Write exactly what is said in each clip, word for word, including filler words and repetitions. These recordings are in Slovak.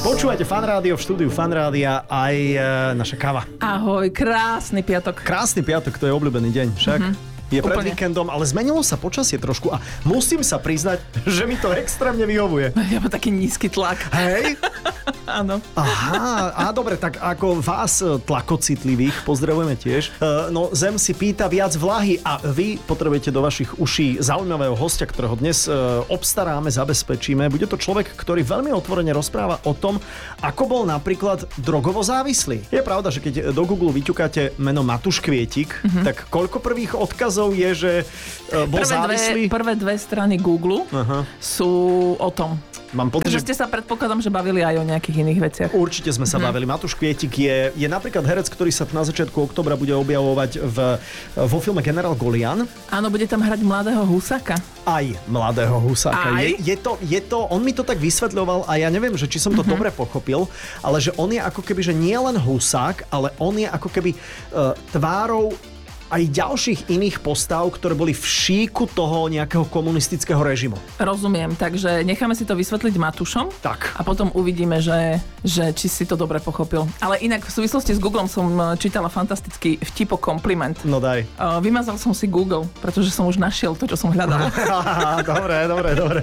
Počúvate Fan Rádio, v štúdiu Fan Rádia aj e, naša káva. Ahoj, krásny piatok. Krásny piatok, to je obľúbený deň, však? Mm-hmm. Je pred Úplne. víkendom, ale zmenilo sa počasie trošku a musím sa priznať, že mi to extrémne vyhovuje. Ja mám taký nízky tlak. Hej? Áno. Aha, a dobre, tak ako vás tlakocitlivých pozdravujeme tiež. No, Zem si pýta viac vlahy a vy potrebujete do vašich uší zaujímavého hostia, ktorého dnes obstaráme, zabezpečíme. Bude to človek, ktorý veľmi otvorene rozpráva o tom, ako bol napríklad drogovo závislý. Je pravda, že keď do Google vyťukáte meno Matúš Kvietik, mm-hmm. tak koľko prvých odkazov je, že bol prvé závislý? Dve, prvé dve strany Google uh-huh. sú o tom. Mám pocit, že ste sa predpokladám, že bavili aj o nejakých iných veciach. Určite sme sa hmm. bavili. Matúš Kvietik je, je napríklad herec, ktorý sa na začiatku októbra bude objavovať v, vo filme Generál Golian. Áno, bude tam hrať mladého Husáka. Aj mladého Husáka. Aj? Je, je, to, je to, on mi to tak vysvetľoval a ja neviem, že či som to mm-hmm. dobre pochopil, ale že on je ako keby, že nie len Husák, ale on je ako keby uh, tvárou aj ďalších iných postav, ktoré boli v šíku toho nejakého komunistického režimu. Rozumiem, takže necháme si to vysvetliť Matúšom. Tak. A potom uvidíme, že, že či si to dobre pochopil. Ale inak v súvislosti s Googlom som čítala fantastický vtipo kompliment. No daj. Uh, vymazal som si Google, pretože som už našiel to, čo som hľadal. Dobre, dobre, dobre.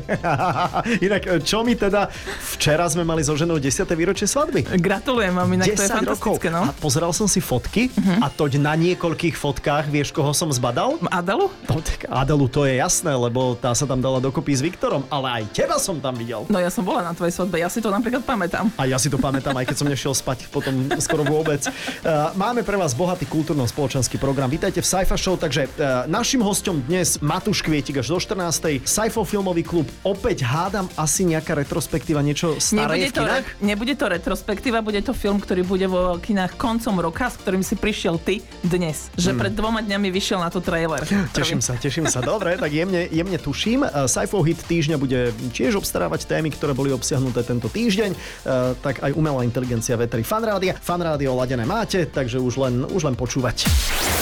Inak, čo mi teda... Včera sme mali so ženou desiate výročie svadby. Gratulujem vám, inak to je fantastické, no. A pozeral som si fotky uh-huh. a toť na niekoľkých fotkách vieš, koho som zbadal? Adelu? No, tak Adelu, to je jasné, lebo tá sa tam dala dokopy s Viktorom, ale aj teba som tam videl. No ja som bola na tvojej svadbe, ja si to napríklad pamätám. A ja si to pamätám, aj keď som nešiel spať potom skoro vôbec. Uh, máme pre vás bohatý kultúrno-spoločenský program. Vítajte v Sci-Fi Show, takže uh, našim hosťom dnes Matúš Kvietik až do štrnástej. Sci-Fi filmový klub, opäť hádam asi nejaká retrospektíva, niečo staré v kinách? To, nebude to retrospektíva, bude to film, ktorý bude vo kinách koncom roka, s ktorým si prišiel ty dnes. Že hmm. pred dvoma dňami vyšiel na to trailer. Teším sa, teším sa. Dobre, tak jemne, jemne tuším. Sci-Fi hit týždňa bude tiež obstarávať témy, ktoré boli obsiahnuté tento týždeň. Tak aj umelá inteligencia vetrí Fan Rádia. Fan Rádio ladené máte, takže už len, už len počúvať.